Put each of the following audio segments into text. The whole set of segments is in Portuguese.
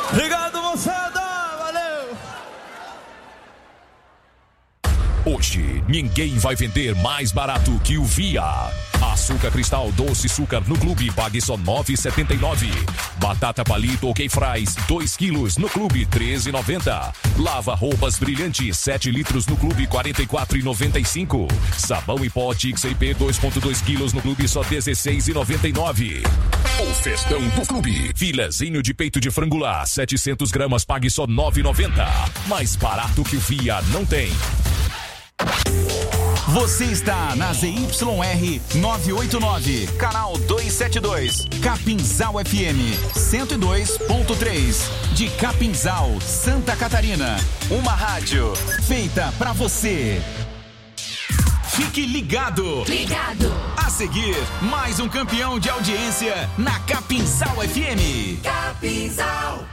Obrigado, moçada. Valeu. Hoje, ninguém vai vender mais barato que o Via. Açúcar Cristal Doce Açúcar no Clube, pague só R$ 9,79. Batata Palito OK Fries, 2 quilos no Clube, R$ 13,90. Lava Roupas Brilhante, 7 litros no Clube, R$ 44,95. Sabão em pó TXIP, 2,2 quilos no Clube, só R$ 16,99. O festão do Clube. Filezinho de peito de frango lá, 700 gramas, pague só R$ 9,90. Mais barato que o Via não tem. Você está na ZYR 989, canal 272, Capinzal FM 102.3, de Capinzal, Santa Catarina. Uma rádio feita pra você. Fique ligado. Ligado. A seguir, mais um campeão de audiência na Capinzal FM. Capinzal.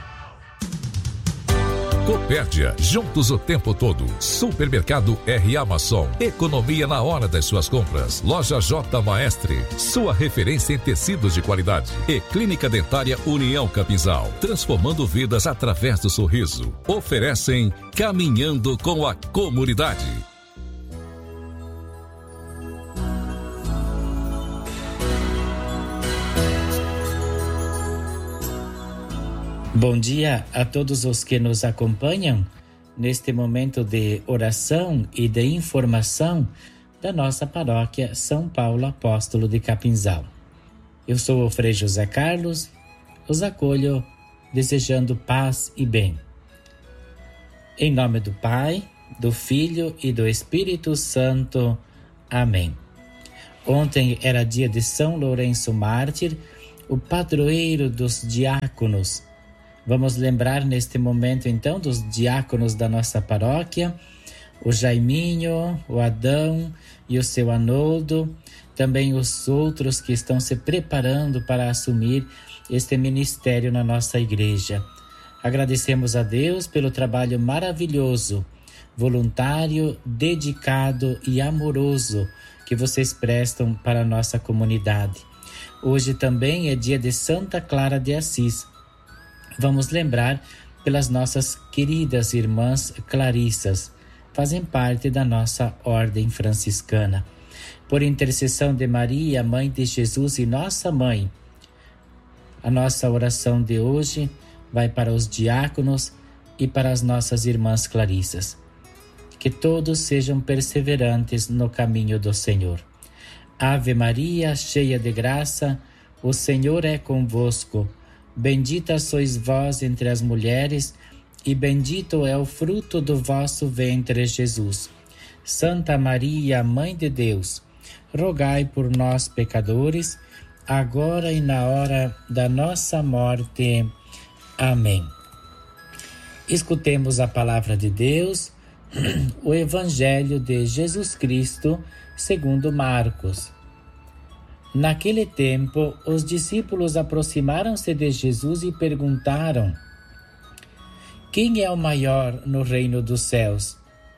Copérdia, juntos o tempo todo. Supermercado R. Amazon, economia na hora das suas compras. Loja J. Maestre, sua referência em tecidos de qualidade. E Clínica Dentária União Capinzal, transformando vidas através do sorriso. Oferecem Caminhando com a Comunidade. Bom dia a todos os que nos acompanham neste momento de oração e de informação da nossa paróquia São Paulo Apóstolo de Capinzal. Eu sou o Frei José Carlos, os acolho desejando paz e bem. Em nome do Pai, do Filho e do Espírito Santo. Amém. Ontem era dia de São Lourenço Mártir, o padroeiro dos diáconos. Vamos lembrar neste momento, então, dos diáconos da nossa paróquia, o Jaiminho, o Adão e o seu Anoldo, também os outros que estão se preparando para assumir este ministério na nossa igreja. Agradecemos a Deus pelo trabalho maravilhoso, voluntário, dedicado e amoroso que vocês prestam para a nossa comunidade. Hoje também é dia de Santa Clara de Assis. Vamos lembrar pelas nossas queridas irmãs clarissas, fazem parte da nossa ordem franciscana. Por intercessão de Maria, Mãe de Jesus e nossa Mãe, a nossa oração de hoje vai para os diáconos e para as nossas irmãs clarissas. Que todos sejam perseverantes no caminho do Senhor. Ave Maria, cheia de graça, o Senhor é convosco. Bendita sois vós entre as mulheres, e bendito é o fruto do vosso ventre, Jesus. Santa Maria, Mãe de Deus, rogai por nós, pecadores, agora e na hora da nossa morte. Amém. Escutemos a palavra de Deus, o Evangelho de Jesus Cristo, segundo Marcos. Naquele tempo, os discípulos aproximaram-se de Jesus e perguntaram: quem é o maior no reino dos céus?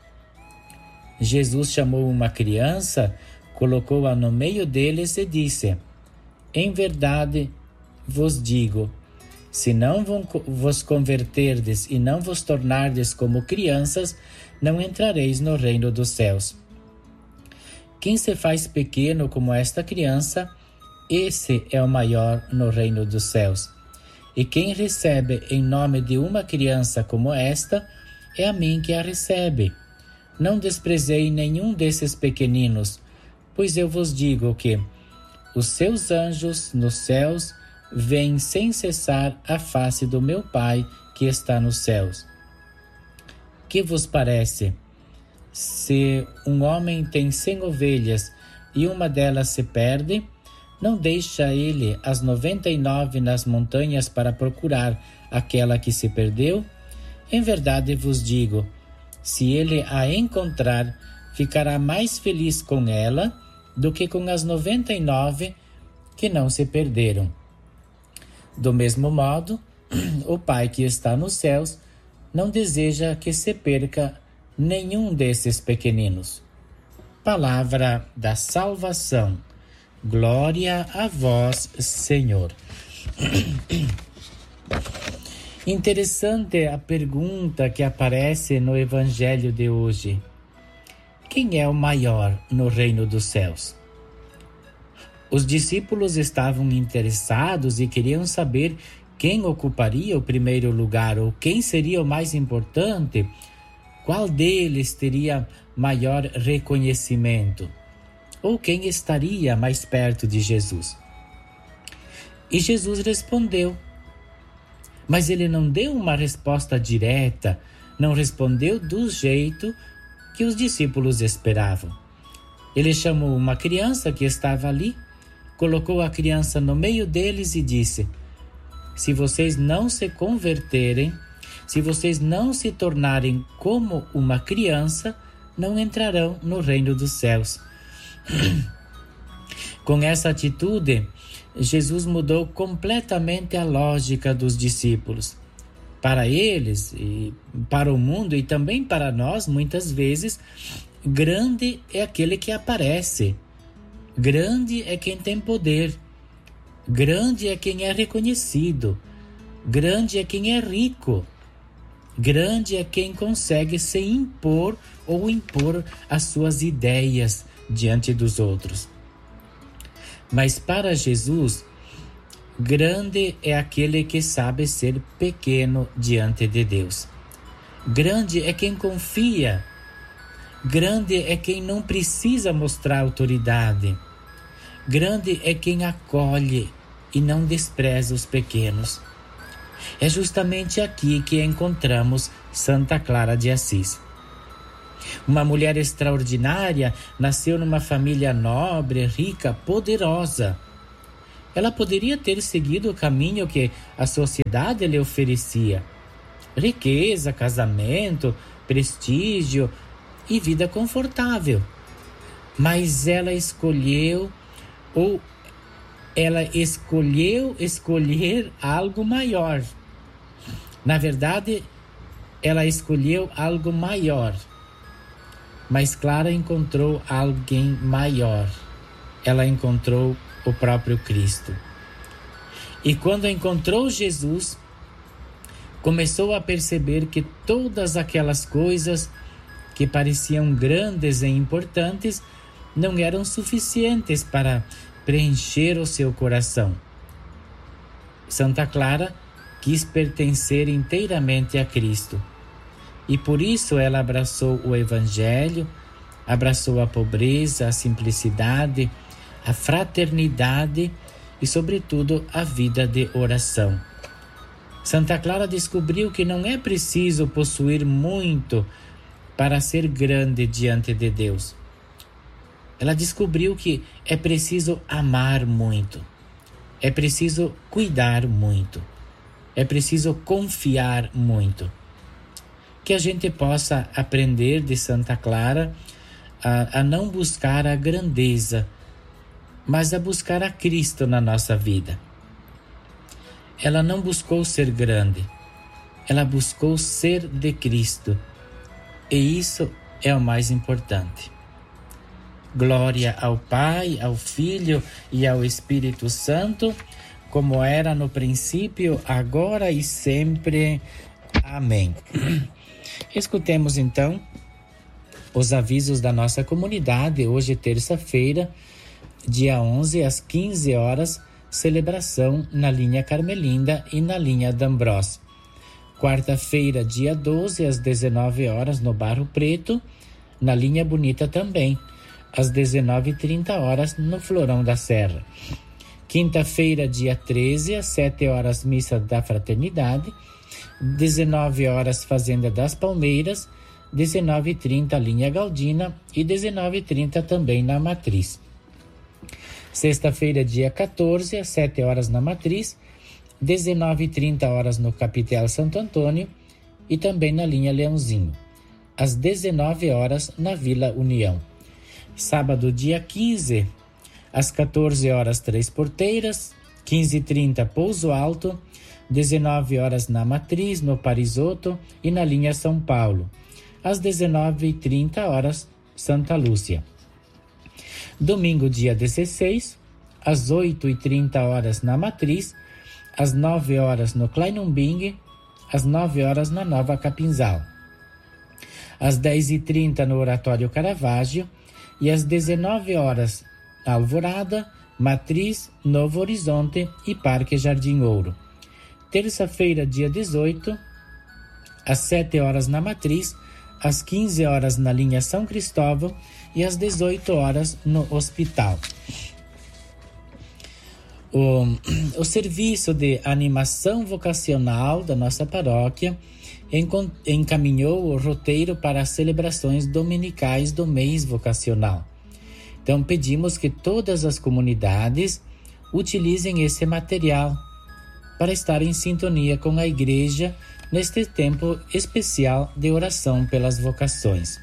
Jesus chamou uma criança, colocou-a no meio deles e disse: em verdade vos digo, se não vos converterdes e não vos tornardes como crianças, não entrareis no reino dos céus. Quem se faz pequeno como esta criança, esse é o maior no reino dos céus. E quem recebe em nome de uma criança como esta, é a mim que a recebe. Não desprezei nenhum desses pequeninos, pois eu vos digo que os seus anjos nos céus veem sem cessar a face do meu Pai que está nos céus. Que vos parece? Se um homem tem 100 ovelhas e uma delas se perde, não deixa ele as 99 nas montanhas para procurar aquela que se perdeu? Em verdade vos digo, se ele a encontrar, ficará mais feliz com ela do que com as 99 que não se perderam. Do mesmo modo, o Pai que está nos céus não deseja que se perca nenhum desses pequeninos. Palavra da salvação. Glória a vós, Senhor. Interessante a pergunta que aparece no Evangelho de hoje. Quem é o maior no reino dos céus? Os discípulos estavam interessados e queriam saber quem ocuparia o primeiro lugar ou quem seria o mais importante, qual deles teria maior reconhecimento ou quem estaria mais perto de Jesus. E Jesus respondeu, mas ele não deu uma resposta direta, não respondeu do jeito que os discípulos esperavam. Ele chamou uma criança que estava ali, colocou a criança no meio deles e disse: se vocês não se converterem, se vocês não se tornarem como uma criança, não entrarão no reino dos céus. Com essa atitude, Jesus mudou completamente a lógica dos discípulos. Para eles, e para o mundo e também para nós, muitas vezes, grande é aquele que aparece. Grande é quem tem poder. Grande é quem é reconhecido. Grande é quem é rico. Grande é quem consegue se impor ou impor as suas ideias diante dos outros. Mas para Jesus, grande é aquele que sabe ser pequeno diante de Deus. Grande é quem confia. Grande é quem não precisa mostrar autoridade. Grande é quem acolhe e não despreza os pequenos. É justamente aqui que encontramos Santa Clara de Assis. Uma mulher extraordinária, nasceu numa família nobre, rica, poderosa. Ela poderia ter seguido o caminho que a sociedade lhe oferecia. Riqueza, casamento, prestígio e vida confortável. Mas ela escolheu escolher algo maior. Na verdade, ela escolheu algo maior. Mas Clara encontrou alguém maior. Ela encontrou o próprio Cristo. E quando encontrou Jesus, começou a perceber que todas aquelas coisas que pareciam grandes e importantes não eram suficientes para preencher o seu coração. Santa Clara quis pertencer inteiramente a Cristo. E por isso ela abraçou o Evangelho, abraçou a pobreza, a simplicidade, a fraternidade e, sobretudo, a vida de oração. Santa Clara descobriu que não é preciso possuir muito para ser grande diante de Deus. Ela descobriu que é preciso amar muito, é preciso cuidar muito, é preciso confiar muito. Que a gente possa aprender de Santa Clara a não buscar a grandeza, mas a buscar a Cristo na nossa vida. Ela não buscou ser grande, ela buscou ser de Cristo. E isso é o mais importante. Glória ao Pai, ao Filho e ao Espírito Santo, como era no princípio, agora e sempre. Amém. Escutemos então os avisos da nossa comunidade. Hoje, terça-feira, dia 11, às 15 horas, celebração na linha Carmelinda e na linha D'Ambrós. Quarta-feira, dia 12, às 19 horas, no Barro Preto, na linha Bonita também, às 19h30 no Florão da Serra. Quinta-feira, dia 13, às 7 horas, Missa da Fraternidade, 19 horas, Fazenda das Palmeiras, 19h30, linha Galdina e 19h30 também na Matriz. Sexta-feira, dia 14, às 7 horas na Matriz, 19h30 no Capitel Santo Antônio e também na linha Leãozinho, às 19 horas na Vila União. Sábado, dia 15, às 14 horas, Três Porteiras, 15h30 Pouso Alto, 19 horas na Matriz, no Parisoto e na linha São Paulo, às 19h30 Santa Lúcia. Domingo, dia 16, às 8h30 na Matriz, às 9 horas no Kleinunbing às 9 horas na Nova Capinzal. Às 10h30 no Oratório Caravaggio e às 19 horas Alvorada, Matriz, Novo Horizonte e Parque Jardim Ouro. Terça-feira, dia 18, às 7 horas na Matriz, às 15 horas na linha São Cristóvão e às 18 horas no Hospital. O serviço de animação vocacional da nossa paróquia encaminhou o roteiro para as celebrações dominicais do mês vocacional. Então pedimos que todas as comunidades utilizem esse material para estar em sintonia com a igreja neste tempo especial de oração pelas vocações.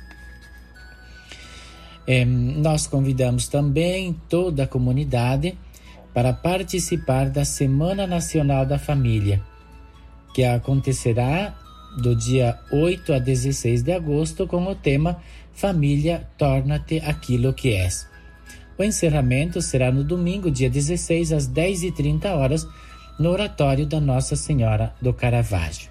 Nós convidamos também toda a comunidade para participar da Semana Nacional da Família, que acontecerá do dia 8 a 16 de agosto com o tema Família, torna-te aquilo que és. O encerramento será no domingo, dia 16, às 10h30, no oratório da Nossa Senhora do Caravaggio.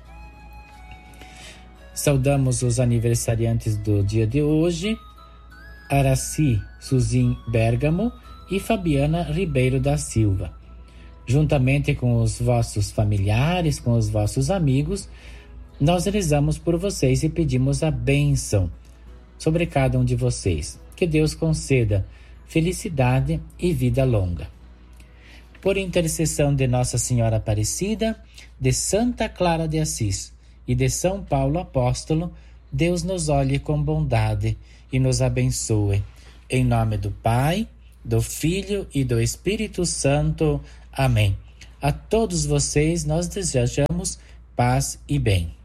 Saudamos os aniversariantes do dia de hoje: Araci Suzin Bergamo e Fabiana Ribeiro da Silva. Juntamente com os vossos familiares, com os vossos amigos, nós rezamos por vocês e pedimos a bênção sobre cada um de vocês. Que Deus conceda felicidade e vida longa. Por intercessão de Nossa Senhora Aparecida, de Santa Clara de Assis e de São Paulo Apóstolo, Deus nos olhe com bondade e nos abençoe. Em nome do Pai, do Filho e do Espírito Santo. Amém. A todos vocês nós desejamos paz e bem.